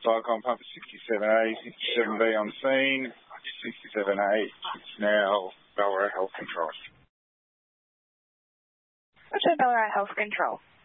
Cyclone pump 67A, 67B on scene. 67A is now Ballarat Health Control. What's Ballarat Health Control?